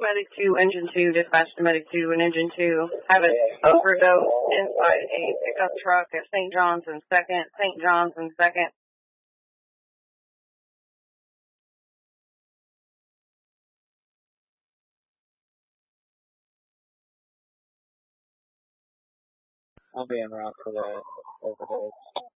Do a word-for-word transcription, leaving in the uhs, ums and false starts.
Medic two, Engine two, dispatch to Medic two and Engine two. Have an overdose inside a pickup truck at Saint John's and second. Saint John's and second. I'll be en route for the overdose.